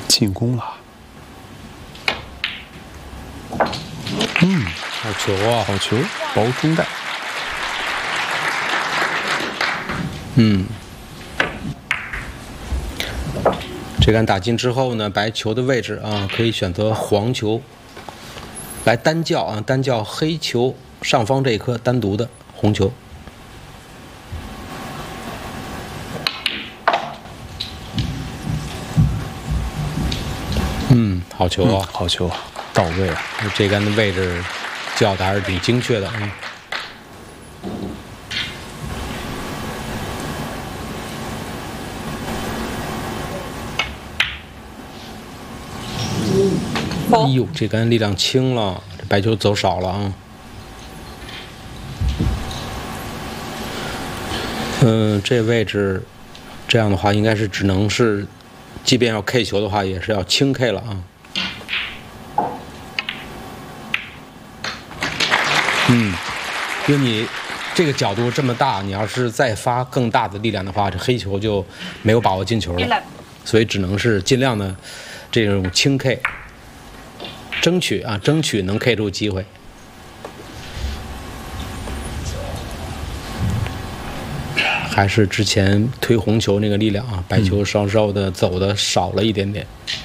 进攻了。 好球啊！ 好球，包中带。 这杆打进之后呢，白球的位置啊，可以选择黄球来单叫啊，单叫黑球上方这一颗单独的红球。好球啊！ 好球，到位啊！ 这杆的位置叫的还是挺精确的啊。哎呦，这杆力量轻了，这白球走少了啊。这位置这样的话，应该是只能是，即便要 K 球的话，也是要轻 K 了啊。因为你这个角度这么大，你要是再发更大的力量的话，这黑球就没有把握进球了，所以只能是尽量的这种轻 K， 争取能 K 出机会。还是之前推红球那个力量啊，白球稍稍的走的少了一点点。